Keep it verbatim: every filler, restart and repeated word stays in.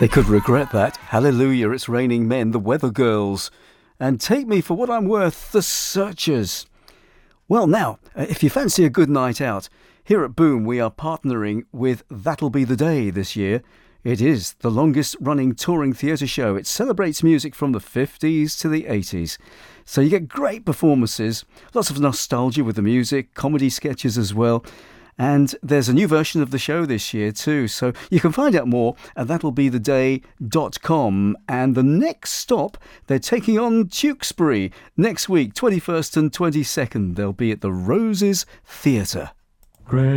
They could regret that. Hallelujah, It's Raining Men, the Weather Girls. And Take Me For What I'm Worth, the Searchers. Well, now, if you fancy a good night out, here at Boom we are partnering with That'll Be The Day this year. It is the longest running touring theatre show. It celebrates music from the fifties to the eighties. So you get great performances, lots of nostalgia with the music, comedy sketches as well. And there's a new version of the show this year too. So you can find out more at that'll be the day dot com. And the next stop, they're taking on Tewkesbury next week, twenty-first and twenty-second. They'll be at the Roses Theatre. Great.